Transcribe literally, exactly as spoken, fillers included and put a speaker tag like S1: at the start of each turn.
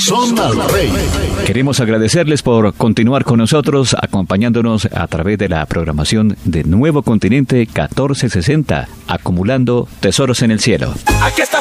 S1: Son al Rey.
S2: Queremos agradecerles por continuar con nosotros, acompañándonos a través de la programación de Nuevo Continente catorce sesenta, acumulando tesoros en el cielo.
S3: Aquí está